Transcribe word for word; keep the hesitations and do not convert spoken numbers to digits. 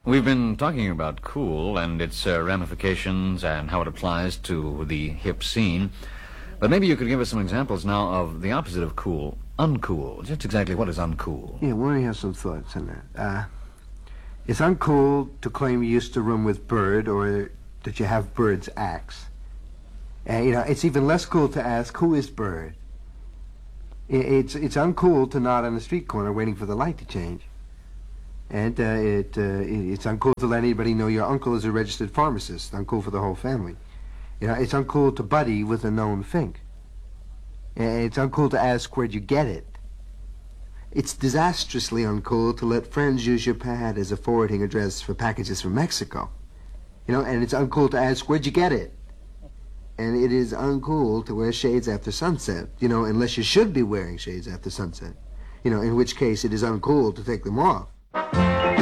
We've been talking about cool and its uh, ramifications and how it applies to the hip scene. But maybe you could give us some examples now of the opposite of cool, uncool. Just exactly what is uncool? Yeah, we only have some thoughts on that. Uh, it's uncool to claim you used to room with Bird or that you have Bird's axe. And, you know, it's even less cool to ask, who is Bird? I- It's, it's uncool to nod on the street corner waiting for the light to change. And uh, it, uh, it it's uncool to let anybody know your uncle is a registered pharmacist. Uncool for the whole family. You know, it's uncool to buddy with a known fink. And it's uncool to ask, where'd you get it? It's disastrously uncool to let friends use your pad as a forwarding address for packages from Mexico. You know, and it's uncool to ask, where'd you get it? And it is uncool to wear shades after sunset, you know, unless you should be wearing shades after sunset. You know, in which case it is uncool to take them off.